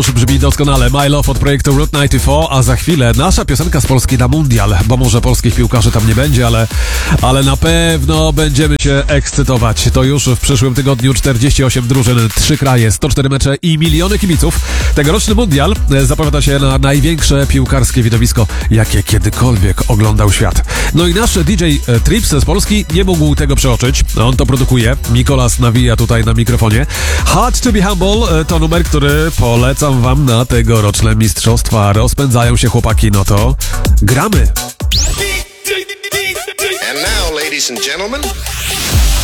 Brzmi doskonale My Love od projektu Route 94, a za chwilę nasza piosenka z Polski na mundial, bo może polskich piłkarzy tam nie będzie, ale na pewno będziemy się ekscytować. To już w przyszłym tygodniu 48 drużyn, 3 kraje, 104 mecze i miliony kibiców. Tegoroczny mundial zapowiada się na największe piłkarskie widowisko, jakie kiedykolwiek oglądał świat. No i nasz DJ Trips z Polski nie mógł tego przeoczyć. On to produkuje. Mikolas nawija tutaj na mikrofonie. Hard to be humble to numer, który polecam wam na tegoroczne mistrzostwa. Rozpędzają się chłopaki, no to gramy! And now, ladies and gentlemen...